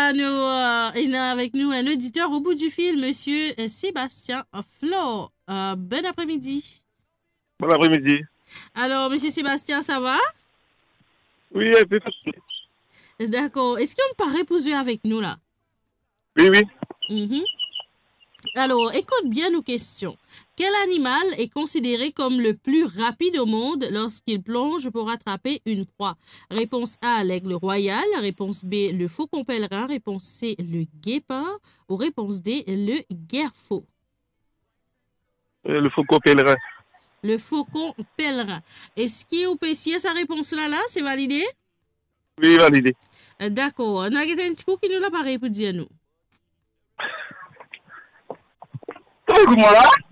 il a avec nous un auditeur au bout du fil, monsieur Sébastien Flo. Bon après-midi. Bon après-midi. Alors, monsieur Sébastien, ça va? Oui, un peu. D'accord. Est-ce qu'on paraît pour jouer avec nous là? Oui, oui. Mhm. Alors, écoute bien nos questions. Quel animal est considéré comme le plus rapide au monde lorsqu'il plonge pour attraper une proie? Réponse A, l'aigle royal. Réponse B, le faucon pèlerin. Réponse C, le guépard. Ou réponse D, le guerfo. Le faucon pèlerin. Le faucon pèlerin. Est-ce qu'il ou pessier sa réponse là, c'est validé? Oui, validé. D'accord. On a un petit coup qui nous l'a pareil pour dire nous. Comment là?